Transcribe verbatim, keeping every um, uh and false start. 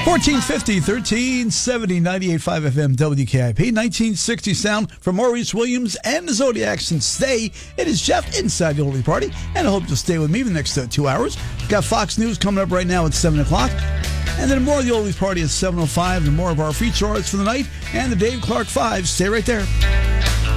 fourteen fifty, thirteen seventy, ninety-eight point five F M, W K I P, nineteen sixty sound from Maurice Williams and the Zodiacs. And today, it is Jeff inside the Oldies Party, and I hope you'll stay with me the next uh, two hours. Got Fox News coming up right now at seven o'clock, and then more of the Oldies Party at seven oh five, and more of our feature artists for the night, and the Dave Clark Five. Stay right there.